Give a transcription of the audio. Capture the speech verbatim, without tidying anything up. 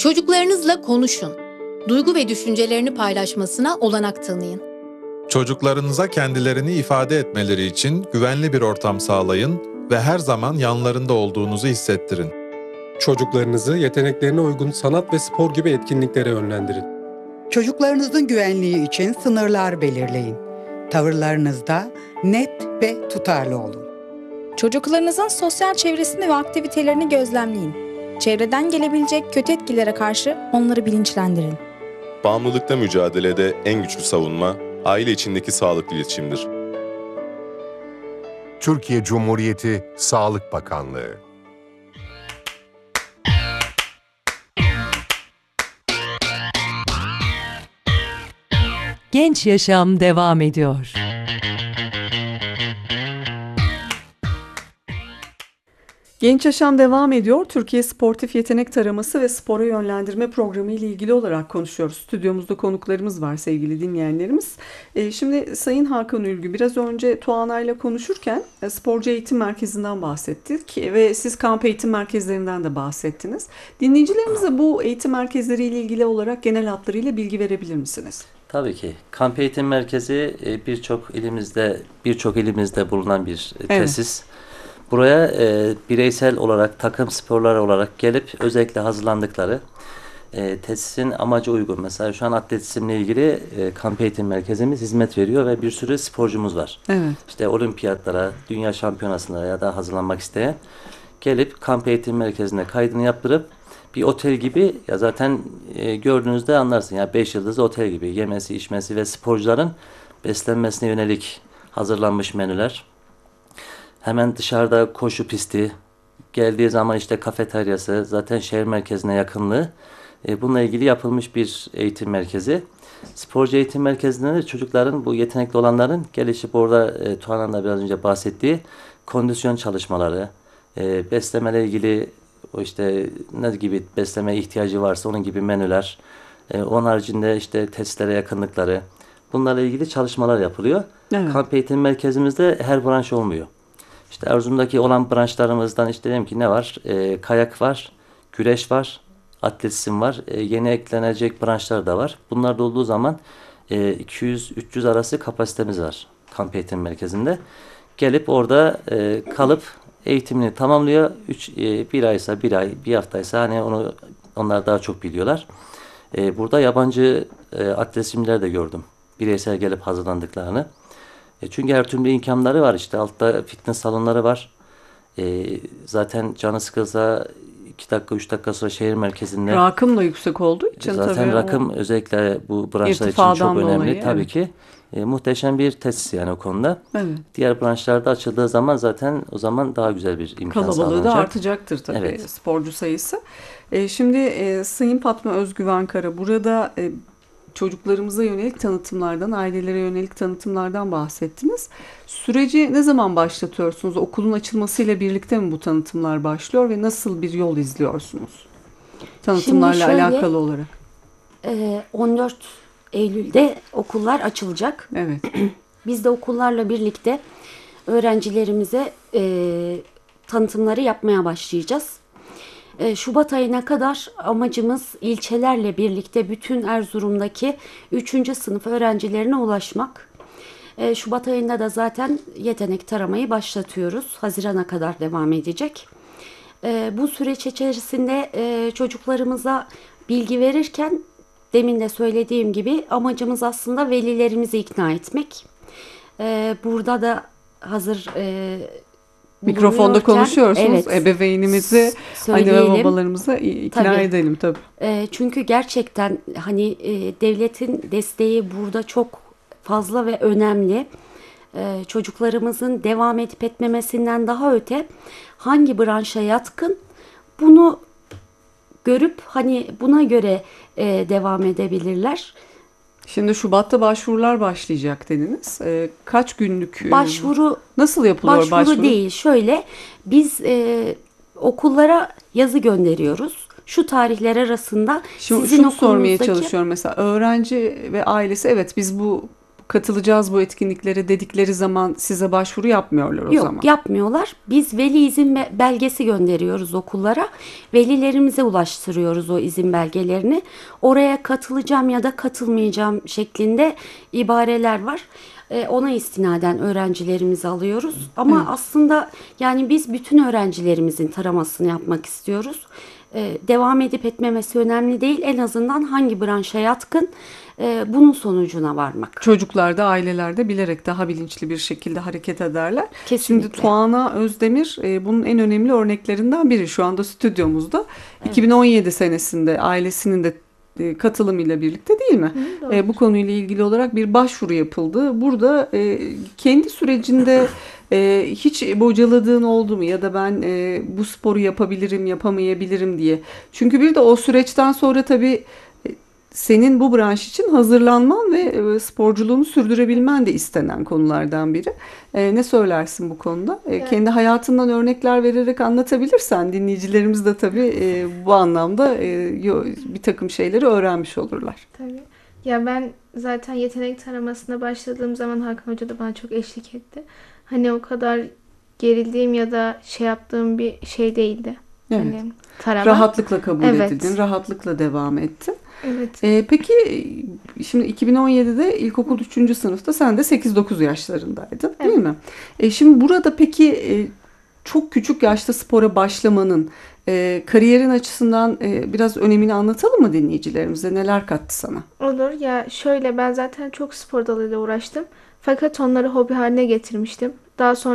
Çocuklarınızla konuşun. Duygu ve düşüncelerini paylaşmasına olanak tanıyın. Çocuklarınıza kendilerini ifade etmeleri için güvenli bir ortam sağlayın ve her zaman yanlarında olduğunuzu hissettirin. Çocuklarınızı yeteneklerine uygun sanat ve spor gibi etkinliklere yönlendirin. Çocuklarınızın güvenliği için sınırlar belirleyin. Tavırlarınızda net ve tutarlı olun. Çocuklarınızın sosyal çevresini ve aktivitelerini gözlemleyin. Çevreden gelebilecek kötü etkilere karşı onları bilinçlendirin. Bağımlılıkla mücadelede en güçlü savunma, aile içindeki sağlıklı iletişimdir. Türkiye Cumhuriyeti Sağlık Bakanlığı. Genç Yaşam devam ediyor. Genç Yaşam devam ediyor. Türkiye Sportif Yetenek Taraması ve Spora Yönlendirme Programı ile ilgili olarak konuşuyoruz. Stüdyomuzda konuklarımız var sevgili dinleyenlerimiz. E, şimdi Sayın Hakan Ülgü, biraz önce Tuana ile konuşurken e, Sporcu Eğitim Merkezi'nden bahsettik ve siz kamp eğitim merkezlerinden de bahsettiniz. Dinleyicilerimize bu eğitim merkezleri ile ilgili olarak genel hatlarıyla bilgi verebilir misiniz? Tabii ki. Kamp Eğitim Merkezi birçok ilimizde birçok ilimizde bulunan bir Evet. tesis. Buraya e, bireysel olarak, takım sporları olarak gelip özellikle hazırlandıkları e, tesisin amacı uygun. Mesela şu an atletizmle ilgili e, kamp eğitim merkezimiz hizmet veriyor ve bir sürü sporcumuz var. Evet. İşte olimpiyatlara, dünya şampiyonasına ya da hazırlanmak isteyen gelip kamp eğitim merkezine kaydını yaptırıp bir otel gibi, ya zaten e, gördüğünüzde anlarsın ya, beş yıldızlı otel gibi yemesi, içmesi ve sporcuların beslenmesine yönelik hazırlanmış menüler. Hemen dışarıda koşu pisti, geldiği zaman işte kafeteryası, zaten şehir merkezine yakınlığı. E, bununla ilgili yapılmış bir eğitim merkezi. Sporcu eğitim merkezinde de çocukların, bu yetenekli olanların gelişip orada e, Tuğan'ın da biraz önce bahsettiği kondisyon çalışmaları, e, beslemeyle ilgili o işte ne gibi besleme ihtiyacı varsa onun gibi menüler, e, onun haricinde işte testlere yakınlıkları, bunlarla ilgili çalışmalar yapılıyor. Evet. Kamp eğitim merkezimizde her branş olmuyor. İşte Erzurum'daki olan branşlarımızdan işte diyelim ki ne var? E, kayak var, güreş var, atletizm var. E, yeni eklenecek branşlar da var. Bunlar da olduğu zaman e, iki yüz üç yüz arası kapasitemiz var kamp eğitim merkezinde. Gelip orada e, kalıp eğitimini tamamlıyor. Üç, e, bir aysa bir ay, bir haftaysa hani onu onlar daha çok biliyorlar. E, burada yabancı e, atletizmciler de gördüm. Bireysel gelip hazırlandıklarını. E, çünkü her türlü imkanları var, işte altta fitness salonları var. E, zaten canı sıkılsa iki dakika üç dakika sonra şehir merkezinde. Rakım da yüksek olduğu için Zaten tabii rakım o özellikle bu branşlar için irtifadan çok önemli dolayı, tabii evet. ki. E, muhteşem bir tesis yani o konuda. Evet. Diğer branşlarda açıldığı zaman zaten o zaman daha güzel bir imkan Kalabalığı da sağlanacak. artacaktır tabii, Evet. sporcu sayısı. E, şimdi e, Sayın Fatma Özgüven Kara, burada e, çocuklarımıza yönelik tanıtımlardan, ailelere yönelik tanıtımlardan bahsettiniz. Süreci ne zaman başlatıyorsunuz? Okulun açılmasıyla birlikte mi bu tanıtımlar başlıyor ve nasıl bir yol izliyorsunuz? Tanıtımlarla Şimdi şöyle, alakalı olarak. e, on dört Eylül'de okullar açılacak. Evet. Biz de okullarla birlikte öğrencilerimize e, tanıtımları yapmaya başlayacağız. E, Şubat ayına kadar amacımız ilçelerle birlikte bütün Erzurum'daki üçüncü sınıf öğrencilerine ulaşmak. E, Şubat ayında da zaten yetenek taramayı başlatıyoruz. Haziran'a kadar devam edecek. E, bu süreç içerisinde e, çocuklarımıza bilgi verirken demin de söylediğim gibi amacımız aslında velilerimizi ikna etmek. E, burada da hazır e, mikrofonda konuşuyorsunuz. Evet, ebeveynimizi, anne ve babalarımıza ikna tabii. edelim tabii. E, çünkü gerçekten hani e, devletin desteği burada çok fazla ve önemli. E, çocuklarımızın devam edip etmemesinden daha öte hangi branşa yatkın bunu görüp hani buna göre e, devam edebilirler. Şimdi Şubat'ta başvurular başlayacak dediniz. Ee, kaç günlük? Başvuru nasıl yapılıyor başvuru? Başvuru değil. Şöyle biz e, okullara yazı gönderiyoruz. Şu tarihler arasında Şimdi sizin şunu sormaya okulunuzdaki... çalışıyorum mesela, öğrenci ve ailesi evet biz bu katılacağız bu etkinliklere dedikleri zaman size başvuru yapmıyorlar o Yok, zaman. yapmıyorlar. Biz veli izin be- belgesi gönderiyoruz okullara. Velilerimize ulaştırıyoruz o izin belgelerini. Oraya katılacağım ya da katılmayacağım şeklinde ibareler var. Ee, ona istinaden öğrencilerimizi alıyoruz. Ama Evet. aslında yani biz bütün öğrencilerimizin taramasını yapmak istiyoruz. Ee, devam edip etmemesi önemli değil. En azından hangi branşa yatkın, e, bunun sonucuna varmak. Çocuklar da aileler de bilerek daha bilinçli bir şekilde hareket ederler. Kesinlikle. Şimdi Tuana Özdemir e, bunun en önemli örneklerinden biri şu anda stüdyomuzda. iki bin on yedi senesinde ailesinin de e, katılımıyla birlikte değil mi? Hı, E, bu konuyla ilgili olarak bir başvuru yapıldı. Burada e, kendi sürecinde e, hiç bocaladığın oldu mu ya da ben e, bu sporu yapabilirim, yapamayabilirim diye. Çünkü bir de o süreçten sonra tabii e, senin bu branş için hazırlanman ve e, sporculuğunu sürdürebilmen de istenen konulardan biri. E, ne söylersin bu konuda? E, Evet. Kendi hayatından örnekler vererek anlatabilirsen dinleyicilerimiz de tabii e, bu anlamda e, yo- bir takım şeyleri öğrenmiş olurlar. Tabii. Ya ben zaten yetenek taramasına başladığım zaman Hakan Hoca da bana çok eşlik etti. Hani o kadar gerildiğim ya da şey yaptığım bir şey değildi. Evet. Hani tarama. Rahatlıkla kabul Evet. edildin, rahatlıkla devam ettin. Evet. E, peki e, şimdi iki bin on yedide ilkokul üçüncü sınıfta sen de sekiz dokuz yaşlarındaydın değil Evet. mi? E, şimdi burada peki e, çok küçük yaşta spora başlamanın e, kariyerin açısından e, biraz önemini anlatalım mı dinleyicilerimize? Neler kattı sana? Olur. Ya şöyle, ben zaten çok spor dalıyla uğraştım. Fakat onları hobi haline getirmiştim. Daha sonra